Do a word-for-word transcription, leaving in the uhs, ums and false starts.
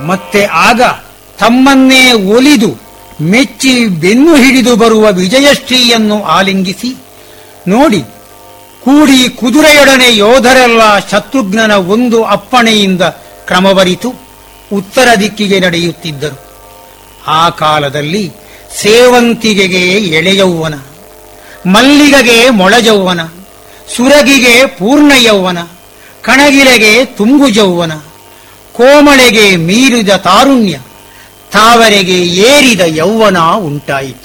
ಮತ್ತೆ ಆಗ ತಮ್ಮನ್ನೇ ಒಲಿದು ಮೆಚ್ಚಿ ಬೆನ್ನು ಹಿಡಿದು ಬರುವ ವಿಜಯಶ್ರೀಯನ್ನು ಆಲಿಂಗಿಸಿ, ನೋಡಿ ಕೂಡಿ ಕುದುರೆಯೊಡನೆ ಯೋಧರೆಲ್ಲ ಶತ್ರುಘ್ನನ ಒಂದು ಅಪ್ಪಣೆಯಿಂದ ಕ್ರಮವರಿತು ಉತ್ತರ ದಿಕ್ಕಿಗೆ ನಡೆಯುತ್ತಿದ್ದರು. ಆ ಕಾಲದಲ್ಲಿ ಸೇವಂತಿಗೆಗೆ ಎಳೆಯೌವನ, ಮಲ್ಲಿಗೆಗೆ ಮೊಳಜೌವನ, ಸುರಗಿಗೆ ಪೂರ್ಣ ಯೌವನ, ಕಣಗಿಲೆಗೆ ತುಂಬು ಯೌವನ, ಕೋಮಳೆಗೆ ಮೀರಿದ ತಾರುಣ್ಯ, ತಾವರೆಗೆ ಏರಿದ ಯೌವನ ಉಂಟಾಯಿತು.